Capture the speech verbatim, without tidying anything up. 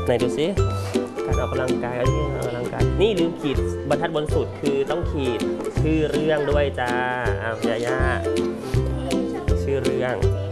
ไหนดูซิการออกกำลังกายเอาที่ออกกำลังกายนี่ลืมขีดบรรทัดบนสุดคือต้องขีดชื่อเรื่องด้วยจ้าอ้าวยาย่าชื่อเรื่อง